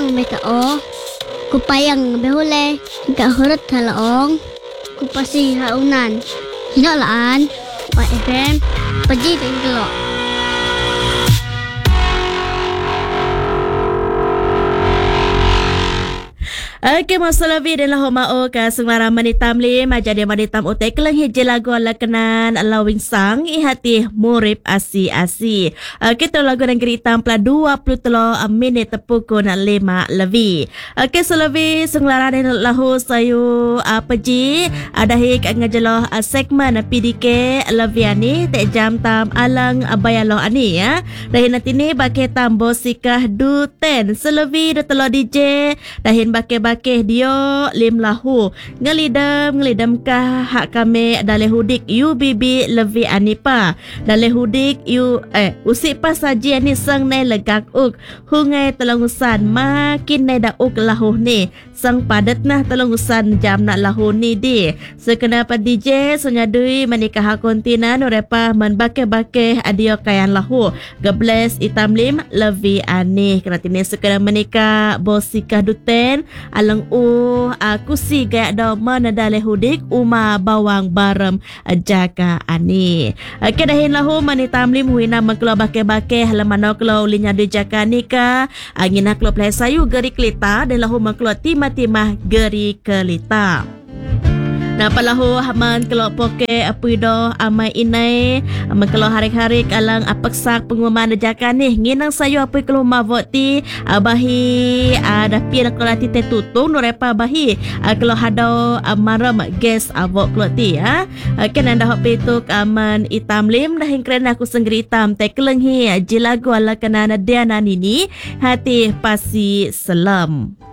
Kupayang metao. Kupayang behule. Hingga hurut halaong. Kupasi haunan. Hinolaan. Pa FM. Paji tinglo. Okey, masalah dan lah mao ka senglara manitam le majadi manitam utek lang hiji lagu ala kenan lawing sang ihati murip asi-asi. Kita lagu dan geritam pla 23 minit pukul 5 lebih. Okey, selebi senglara dan lahu sayu peji ada hik ngajeloh segmen PDK Leviani tek jam tam alang bayaloh ani ya. Dahin nanti ni bake tambo sikah duten selebi de telo DJ dahin bake dia lim lahu ngelidam kah hak kami daleh hudik UBB Levi Anipa daleh hudik usik pas saji ni sang nai legak uk hungai telongusan makin nai da uk lahu ni sang padat nah telongusan jam nak lahu ni di sekenapa DJ sonyadui menikah kontina nurepa menbake-bake adio kayan lahu gebles itam lim Levi Ani kena tini sekena menikah bosikah duten alang kusi gaya do manadale hudik uma bawang barem jaka ani. Kedahin lahu manitam lim huina mengkelo bake-bake halaman kelo linya di jaka nika angin kelo play sayu geri kelita dan lahu mengkelo timah-timah geri kelita. Napa lahu haman kalau poke apuido amai inai aman kalau hari-hari alang apaksak pengumuman dejakan ni nginang sayu apui kalau mavoti abahi ada pia kalau tite tutung nurepa abahi kalau hadau maram gas avok kalau ti ya kan anda hok pituk aman itam lim dah hingkren aku senggeri itam te kelenghi jilagu ala kanana diana nini hati pasi selam.